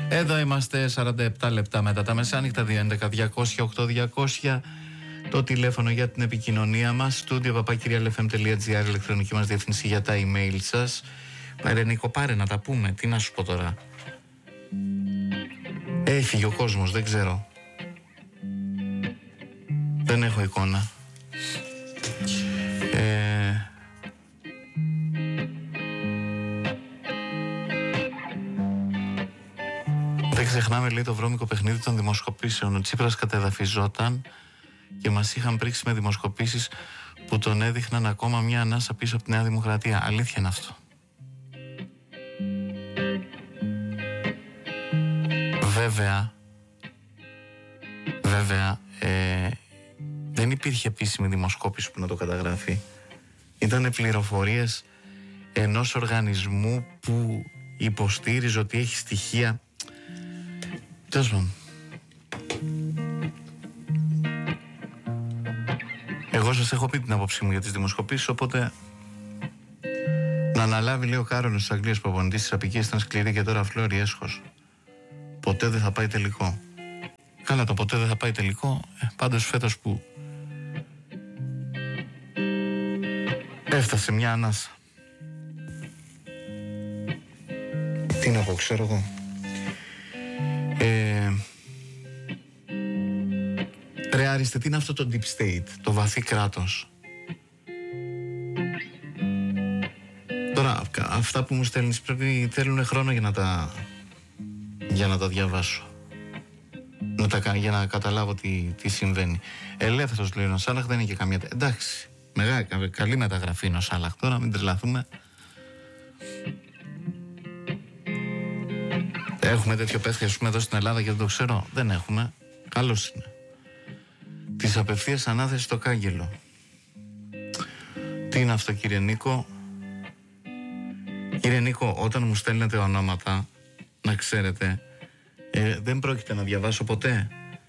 Εδώ είμαστε 47 λεπτά μετά τα μεσάνυχτα, 211-200-8200. Το τηλέφωνο για την επικοινωνία μας, studio@lfm.gr, ηλεκτρονική μας διεύθυνση για τα email σας. Νίκο, πάρε να τα πούμε, τι να σου πω τώρα. Έφυγε ο κόσμος, δεν ξέρω. Δεν έχω εικόνα. Δεν ξεχνάμε, λέει, το βρώμικο παιχνίδι των δημοσκοπήσεων. Ο Τσίπρας κατεδαφιζόταν και μας είχαν πρίξει με δημοσκοπήσεις που τον έδειχναν ακόμα μια ανάσα πίσω από τη Νέα Δημοκρατία. Αλήθεια είναι αυτό. Βέβαια, δεν υπήρχε επίσημη δημοσκόπηση που να το καταγράφει. Ήτανε πληροφορίες ενός οργανισμού που υποστήριζε ότι έχει στοιχεία. Τέλος πάντων. Εγώ σας έχω πει την άποψή μου για τις δημοσκοπήσεις, οπότε να αναλάβει, λέει, ο Κάρολος της Αγγλίας, προπονητής της Απικής, ήταν σκληρή και τώρα φλόρι έσχος. Ποτέ δεν θα πάει τελικό. Καλά, το ποτέ δεν θα πάει τελικό. Πάντως φέτος που έφτασε μια ανάσα. Τι να πω, ξέρω εγώ. Ρε Άριστε, τι είναι αυτό το deep state, το βαθύ κράτος? Τώρα, αυτά που μου στέλνεις θέλουν χρόνο για να τα διαβάσω. Για να καταλάβω τι συμβαίνει. Ελεύθερος, λέει ο Σάλαχ, δεν είναι και καμία. Εντάξει, καλή μεταγραφή είναι ο Σάλαχ, τώρα μην τρελαθούμε. Έχουμε τέτοιο παίχτη, ας πούμε, εδώ στην Ελλάδα και δεν το ξέρω? Δεν έχουμε. Καλώς είναι. Της απευθείας ανάθεση στο κάγκελο. Τι είναι αυτό, κύριε Νίκο? Κύριε Νίκο, όταν μου στέλνετε ονόματα, να ξέρετε, δεν πρόκειται να διαβάσω ποτέ.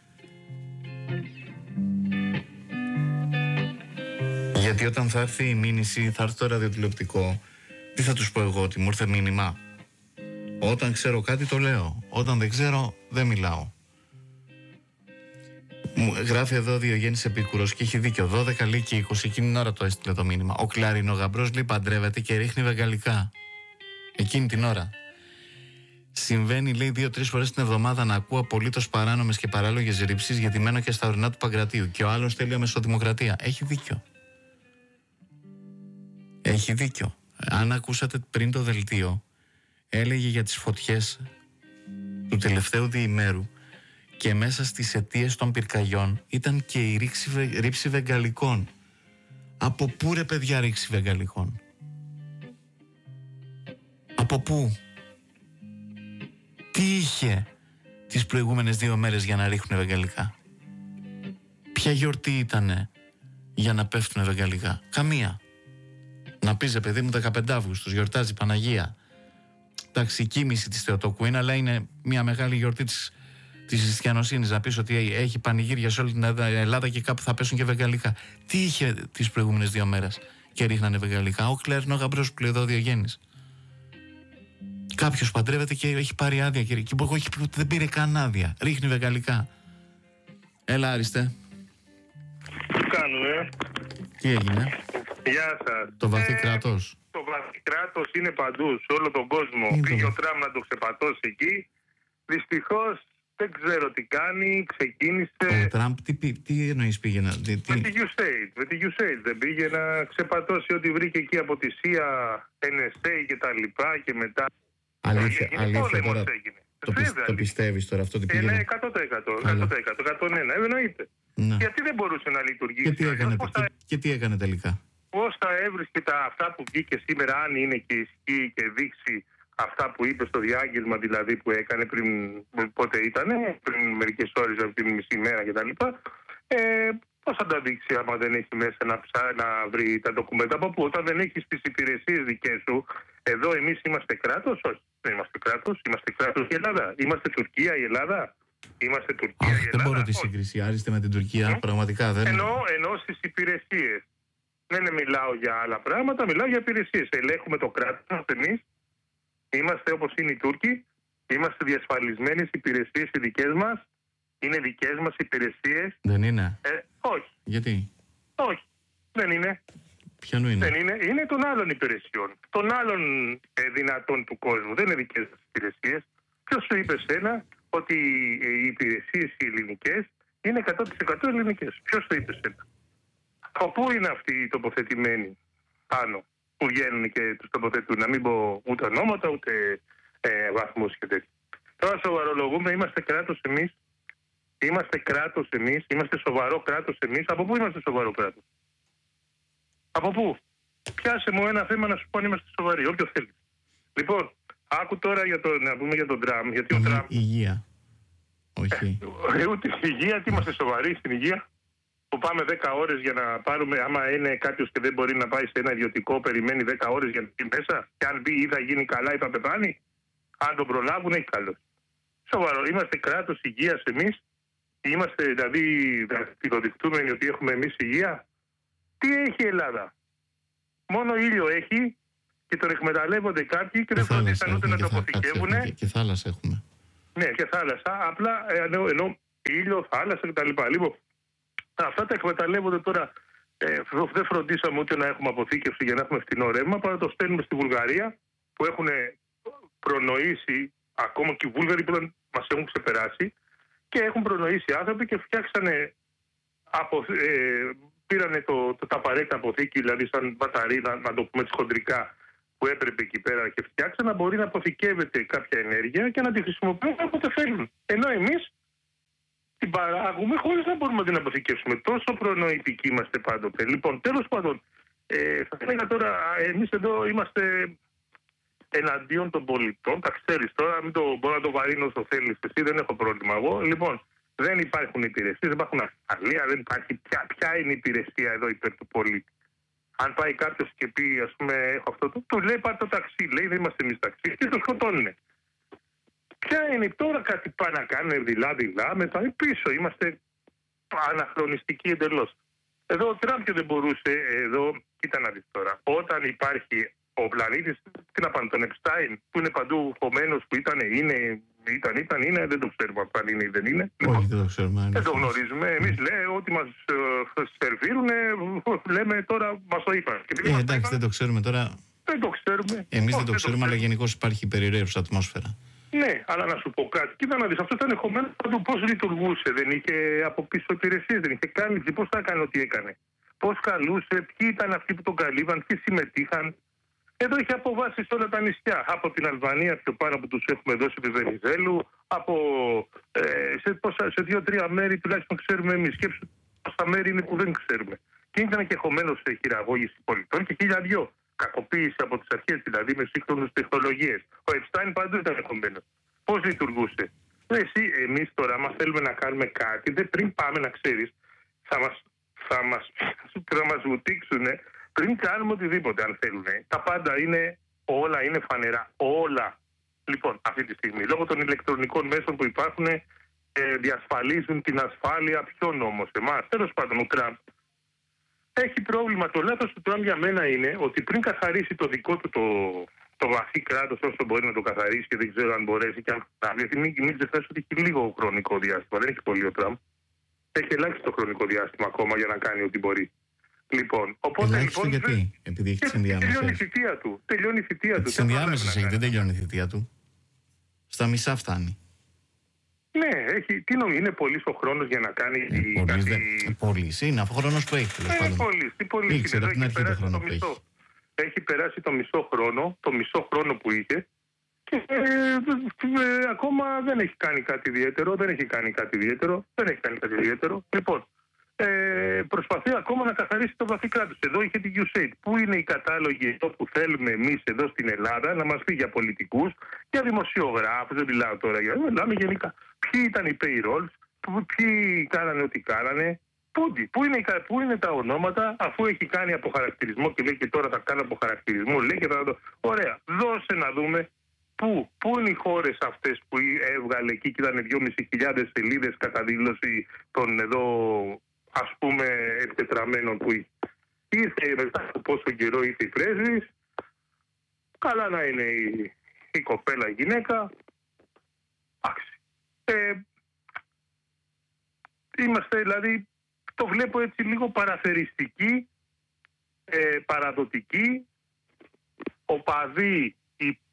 Γιατί όταν θα έρθει η μήνυση, θα έρθει το ραδιοτηλεοπτικό, τι θα τους πω εγώ? Ότι μου ήρθε μήνυμα? Όταν ξέρω κάτι το λέω. Όταν δεν ξέρω δεν μιλάω. Μου γράφει εδώ ο Διογέννης Επίκουρος και έχει δίκιο. 12 λέει και 20, εκείνη την ώρα το έστειλε το μήνυμα. Ο Κλαρινογαμπρός, λέει, παντρεύεται και ρίχνει βεγγαλικά. Εκείνη την ώρα. Συμβαίνει, λέει, 2-3 φορές την εβδομάδα να ακούω απολύτως παράνομες και παράλογες ρήψεις, γιατί μένω και στα ορεινά του Παγκρατίου. Και ο άλλος θέλει αμεσοδημοκρατία. Έχει δίκιο. Έχει δίκιο. Αν ακούσατε πριν το δελτίο, έλεγε για τις φωτιές του τελευταίου διημέρου και μέσα στις αιτίες των πυρκαγιών ήταν και η ρήψη βεγγαλικών. Από πού, ρε παιδιά, ρήψη βεγγαλικών? Από πού? Τι είχε τις προηγούμενες 2 μέρες για να ρίχνουν βεγγαλικά? Ποια γιορτή ήτανε για να πέφτουν βεγγαλικά? Καμία. Να πεις, παιδί μου, 15 Αύγουστος γιορτάζει η Παναγία. Εντάξει, η κοίμηση της Θεοτόκου είναι, αλλά είναι μια μεγάλη γιορτή της χριστιανοσύνης. Να πεις ότι έχει πανηγύρια σε όλη την Ελλάδα και κάπου θα πέσουν και βεγγαλικά. Τι είχε τις προηγούμενες 2 μέρες και ρίχνανε βεγγαλικά? Ο Κλαρινογαμπρός που λέει εδώ, Διογέννης. Κάποιος παντρεύεται και έχει πάρει άδεια και εγώ έχει πει ότι δεν πήρε καν άδεια. Ρίχνει βεγγαλικά. Έλα, Άριστε. Τι κάνουμε? Τι έγινε? Γεια σας. Το βαθύ κράτος. Το βαθύ κράτος είναι παντού, σε όλο τον κόσμο. Πήγε ο Τραμπ να το ξεπατώσει εκεί. Δυστυχώς δεν ξέρω τι κάνει, ξεκίνησε. Ο Τραμπ τι εννοείς πήγε να... Με τη USAID δεν πήγε να ξεπατώσει ό,τι βρήκε εκεί από τη ΣΥΑ, NSA και τα λοιπά και μετά. Αλήθεια τώρα. Το πιστεύεις τώρα αυτό ότι πήγε? Ναι, 100%. Εννοείται. Ναι. Γιατί δεν μπορούσε να λειτουργήσει? Και τι έκανε τελικά? Πώς θα έβρισκε αυτά που βγήκε σήμερα, αν είναι και ισχύει και δείξει αυτά που είπε στο διάγγελμα, δηλαδή που έκανε πότε ήτανε, πριν μερικές ώρες, πριν μισή μέρα κτλ. Πώς θα τα δείξει άμα δεν έχει μέσα να βρει τα ντοκουμέντα? Από πού? Όταν δεν έχεις τις υπηρεσίες δικές σου. Εδώ εμείς είμαστε κράτος? Όχι, δεν είμαστε κράτος. Είμαστε κράτος η Ελλάδα? Είμαστε Τουρκία η Ελλάδα? Είμαστε Τουρκία η Ελλάδα? Δεν μπορώ τη σύγκριση, Άριστε, με την Τουρκία. Πραγματικά δεν. Ενώ στις υπηρεσίες. Δεν μιλάω για άλλα πράγματα, μιλάω για υπηρεσίες. Ελέγχουμε το κράτος εμείς. Είμαστε όπως είναι οι Τούρκοι. Είμαστε διασφαλισμένες υπηρεσίες οι δικές μας. Είναι δικές μας υπηρεσίες. Δεν είναι. Όχι. Γιατί? Όχι. Δεν είναι. Ποιανού είναι? Δεν είναι. Είναι των άλλων υπηρεσιών. Των άλλων δυνατών του κόσμου. Δεν είναι δικές μας υπηρεσίες. Ποιος σου είπε σένα ότι οι υπηρεσίες οι ελληνικές είναι 100% ελληνικές? Ποιος το είπε σένα? Από πού είναι αυτοί οι τοποθετημένοι πάνω που βγαίνουν και τους τοποθετούν? Να μην πω ούτε ονόματα ούτε βαθμούς και τέτοια. Τώρα σοβαρολογούμε, είμαστε κράτος εμείς. Είμαστε κράτος εμείς, είμαστε σοβαρό κράτος εμείς. Από πού είμαστε σοβαρό κράτος? Από πού? Πιάσε μου ένα θέμα να σου πω αν είμαστε σοβαροί, όποιο θέλει. Λοιπόν, άκου τώρα να πούμε για τον Τραμπ. Γιατί ο Τραμπ. Υγεία. Όχι. Ούτε υγεία, τι είμαστε σοβαροί στην υγεία? Που πάμε 10 ώρες για να πάρουμε, άμα είναι κάποιος και δεν μπορεί να πάει σε ένα ιδιωτικό, περιμένει 10 ώρες για να μπει μέσα. Και αν μπει ή θα γίνει καλά ή θα πεθάνει. Αν τον προλάβουν, έχει καλό. Σοβαρό. Είμαστε κράτος υγείας εμείς. Είμαστε δηλαδή δακτυλοδεικτούμενοι ότι έχουμε εμείς υγεία. Τι έχει η Ελλάδα? Μόνο ήλιο έχει και τον εκμεταλλεύονται κάποιοι και δεν φροντίσαν ούτε να το αποθηκεύουν. Και θάλασσα έχουμε. Ναι, και θάλασσα. Απλά ενώ ήλιο, θάλασσα κτλ. Λοιπόν, αυτά τα εκμεταλλεύονται τώρα. Δεν φροντίσαμε ούτε να έχουμε αποθήκευση για να έχουμε φθηνό ρεύμα, παρά το στέλνουμε στη Βουλγαρία που έχουν προνοήσει, ακόμα και οι Βούλγαροι που μας έχουν ξεπεράσει, και έχουν προνοήσει άνθρωποι και φτιάξανε, πήρανε τα απαραίτητα αποθήκη, δηλαδή σαν μπαταρί, να το πούμε χοντρικά, που έπρεπε εκεί πέρα και φτιάξανε, να μπορεί να αποθηκεύεται κάποια ενέργεια και να τη χρησιμοποιούν όποτε θέλουν. Ενώ εμείς την παράγουμε χωρίς να μπορούμε να την αποθηκεύσουμε. Τόσο προνοητικοί είμαστε πάντοτε. Λοιπόν, τέλος πάντων, θα έλεγα τώρα, εμείς εδώ είμαστε εναντίον των πολιτών. Τα ξέρεις τώρα, μην μπορώ να το βαρύνω όσο θέλεις εσύ, δεν έχω πρόβλημα εγώ. Λοιπόν, δεν υπάρχουν υπηρεσίες, δεν υπάρχουν ασφαλεία, δεν υπάρχει. Ποια είναι η υπηρεσία εδώ υπέρ του πολίτη? Αν πάει κάποιος και πει, ας πούμε, έχω αυτό, του λέει πάρε το ταξί, λέει δεν είμαστε εμείς ταξί, και το σκοτώνουνε. Ποια είναι τώρα? Κάτι πάει να κάνουν δειλά-δειλά, μετά πίσω. Είμαστε αναχρονιστικοί εντελώς. Εδώ ο Τραμπ και δεν μπορούσε, εδώ, κοίτα να δεις τώρα, όταν υπάρχει ο πλανήτης, τι να πάνε, τον Επστάιν, που είναι παντού χωμένος, που ήταν, δεν το ξέρουμε αν είναι ή δεν είναι. Όχι, δεν το ξέρουμε. Δεν το γνωρίζουμε. Εμείς λέμε ότι μας σερβίρουν, λέμε τώρα μας το είπαν. Εντάξει, δεν το ξέρουμε τώρα. Δεν το ξέρουμε. Εμείς δεν το ξέρουμε, αλλά γενικώς υπάρχει περιραίουσα ατμόσφαιρα. Ναι, αλλά να σου πω κάτι. Κοίτα να δεις, αυτό ήταν χωμένο παντού. Πώς λειτουργούσε? Δεν είχε από πίσω υπηρεσίες, δεν είχε κάλυψη. Πώς θα έκανε ό,τι έκανε? Πώς καλούσε, ποιοι ήταν αυτοί που τον καλύβαν, ποιοι συμμετείχαν? Εδώ είχε αποβάσει όλα τα νησιά. Από την Αλβανία πιο πάνω που τους έχουμε δώσει επί Βενιζέλου, σε 2-3 μέρη τουλάχιστον ξέρουμε εμείς. Σκέψου πόσα μέρη είναι που δεν ξέρουμε. Και ήταν και χωμένο σε χειραγώγηση πολιτών και 1002. Κακοποίηση από τις αρχές, δηλαδή με σύγχρονες τεχνολογίες. Ο Επστάιν παντού ήταν χωμένος. Πώς λειτουργούσε? Εμείς τώρα, άμα θέλουμε να κάνουμε κάτι, πριν πάμε να ξέρεις, θα μας βουτήξουν πριν κάνουμε οτιδήποτε, αν θέλουν. Τα πάντα όλα είναι φανερά. Όλα. Λοιπόν, αυτή τη στιγμή, λόγω των ηλεκτρονικών μέσων που υπάρχουν, διασφαλίζουν την ασφάλεια. Ποιον όμως? Εμάς? Τέλος πάντων, ο Τραμπ έχει πρόβλημα. Το λάθος του Τραμπ για μένα είναι ότι πριν καθαρίσει το δικό του το βαθύ κράτος, όσο μπορεί να το καθαρίσει, και δεν ξέρω αν μπορέσει και αν θα. Γιατί μην ξεχνάς ότι έχει λίγο χρονικό διάστημα. Δεν έχει πολύ ο Τραμπ. Έχει ελάχιστο χρονικό διάστημα ακόμα για να κάνει ό,τι μπορεί. Λοιπόν, οπότε ελάχιστο γιατί? Επειδή έχει τις ενδιάμεσες. Τελειώνει η θητεία του. Τις ενδιάμεσες έχει, δεν τελειώνει η θητεία του. Στα μισά φτάνει. Ναι, είναι πολύς ο χρόνος για να κάνει. Πολύς είναι, αφού ο χρόνος που έχει. Τι πολύς. Ήξερα από την αρχή το χρόνο που έχει. Έχει περάσει το μισό χρόνο που είχε, και ακόμα δεν έχει κάνει κάτι ιδιαίτερο. Λοιπόν, προσπαθεί ακόμα να καθαρίσει το βαθύ κράτος. Εδώ είχε τη USAID. Πού είναι οι κατάλογοι εδώ που θέλουμε εμείς εδώ στην Ελλάδα να μας πει για πολιτικούς, για δημοσιογράφους? Δεν μιλάω τώρα, μιλάμε γενικά. Ποιοι ήταν οι payrolls, ποιοι κάνανε ό,τι κάνανε? Πού είναι τα ονόματα, αφού έχει κάνει αποχαρακτηρισμό και λέει και τώρα θα κάνω αποχαρακτηρισμό, λέει και θα το. Ωραία, δώσε να δούμε πού είναι οι χώρες αυτές που έβγαλε εκεί και ήταν 2.500 σελίδες κατά δήλωση των εδώ, ας πούμε, εκτετραμένων που είχε. Ήρθε μετά από πόσο καιρό ήρθε η πρέσβης, καλά να είναι η κοπέλα η γυναίκα, Είμαστε δηλαδή, το βλέπω έτσι λίγο παραθεριστική, παραδοτική, οπαδοί,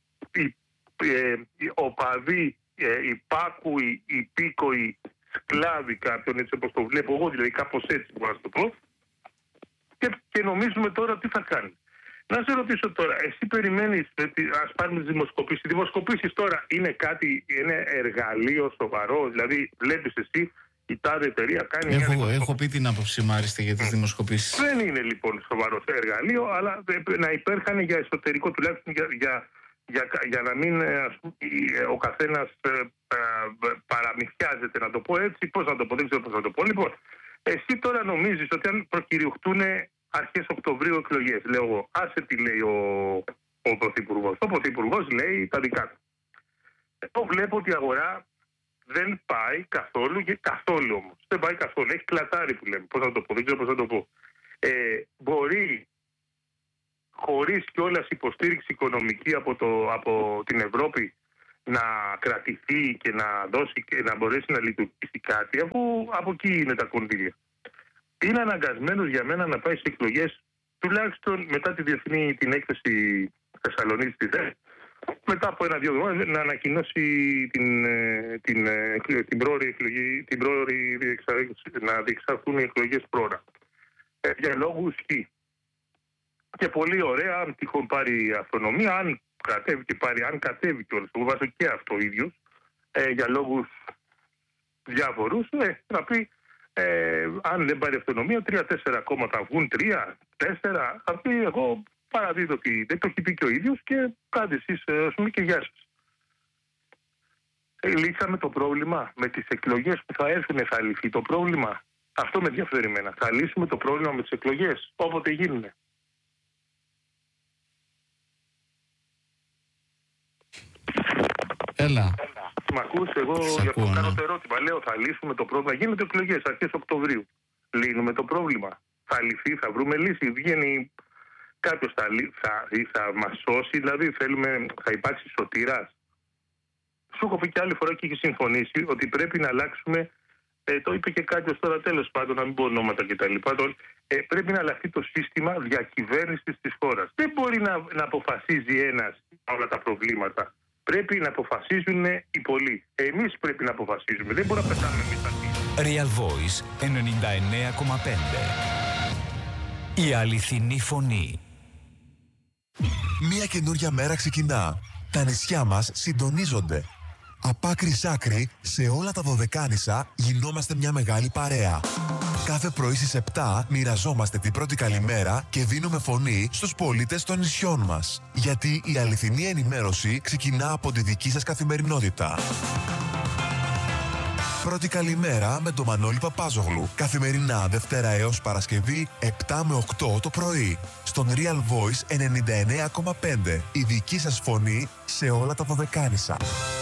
υπάκουοι, υπήκοοι, σκλάβοι κάποιον, έτσι όπως το βλέπω εγώ, δηλαδή κάπως έτσι μπορώ να το πω, και νομίζουμε τώρα τι θα κάνει. Να σε ρωτήσω τώρα, εσύ περιμένεις, ας πάρουμε τις δημοσκοπήσεις. Οι δημοσκοπήσεις τώρα είναι κάτι, είναι εργαλείο σοβαρό, δηλαδή βλέπεις εσύ η τάδε εταιρεία κάνει. Έχω πει την άποψή μου, Άριστη, για τις δημοσκοπήσεις. Δεν είναι λοιπόν σοβαρό εργαλείο, αλλά να υπέρχαν για εσωτερικό, τουλάχιστον για να μην ο καθένας παραμυθιάζεται, να το πω έτσι. Πώς να το πω, δεν ξέρω πώς να το πω. Λοιπόν, εσύ τώρα νομίζεις ότι αν προκηρυχτούν αρχές Οκτωβρίου εκλογές, λέω εγώ, άσε τι λέει ο Πρωθυπουργός. Ο Πρωθυπουργός λέει τα δικά του. Εγώ βλέπω ότι η αγορά δεν πάει καθόλου, και καθόλου όμως. Δεν πάει καθόλου. Έχει κλατάρει που λέμε. Πώς να το πω, δεν ξέρω πώς να το πω. Μπορεί χωρίς κιόλας υποστήριξη οικονομική από την Ευρώπη να κρατηθεί και να δώσει και να μπορέσει να λειτουργήσει κάτι, αφού από εκεί είναι τα κονδύλια. Είναι αναγκασμένος για μένα να πάει σε εκλογές, τουλάχιστον μετά τη διεθνή την έκθεση Θεσσαλονίκης στη ΔΕ, μετά από 1-2 εβδομάδες να ανακοινώσει την πρόορη εκλογή, να διεξαχθούν οι εκλογές πρόωρα. Για λόγους χ. Και πολύ ωραία, αν τυχόν πάρει αυτονομία, αν κατέβει κιόλας, εγώ βάζω και αυτό ίδιος, για λόγους διάφορους, να πει, αν δεν πάρει αυτονομία, 3-4 κόμματα βγουν, 3-4, θα πει, εγώ παραδίδω ότι δεν το έχει πει και ο ίδιος και κάντε εσείς, ας πούμε, και γεια σας. Λύσαμε το πρόβλημα με τις εκλογές που θα έρθουν, θα λυθεί το πρόβλημα. Αυτό με ενδιαφέρει εμένα. Θα λύσουμε το πρόβλημα με τις εκλογές, όποτε γίνουν. Έλα. Μ' ακούς, εγώ για αυτό κάνω το ερώτημα. Λέω, θα λύσουμε το πρόβλημα. Γίνονται εκλογές αρχές Οκτωβρίου. Λύνουμε το πρόβλημα. Θα λυθεί, θα βρούμε λύση. Βγαίνει κάποιος, θα μας σώσει, δηλαδή θα υπάρξει σωτήρας. Σου έχω πει και άλλη φορά και έχει συμφωνήσει ότι πρέπει να αλλάξουμε. Το είπε και κάποιος τώρα, τέλος πάντων, να μην πω ονόματα κτλ. Πρέπει να αλλάξει το σύστημα διακυβέρνησης της χώρας. Δεν μπορεί να αποφασίζει ένας όλα τα προβλήματα. Πρέπει να αποφασίζουν οι πολλοί. Εμείς πρέπει να αποφασίζουμε. Δεν μπορούμε να πετάμε εμείς αυτοί. Real Voice 99,5. Η αληθινή φωνή. Μια καινούρια μέρα ξεκινά. Τα νησιά μας συντονίζονται. Από άκρη σ' άκρη, σε όλα τα Δωδεκάνησα γινόμαστε μια μεγάλη παρέα. Κάθε πρωί στις 7 μοιραζόμαστε την πρώτη καλημέρα και δίνουμε φωνή στους πολίτες των νησιών μας. Γιατί η αληθινή ενημέρωση ξεκινά από τη δική σας καθημερινότητα. Πρώτη καλημέρα με τον Μανώλη Παπάζογλου. Καθημερινά Δευτέρα έως Παρασκευή 7 με 8 το πρωί. Στον Real Voice 99,5. Η δική σας φωνή σε όλα τα Δωδεκάνησα.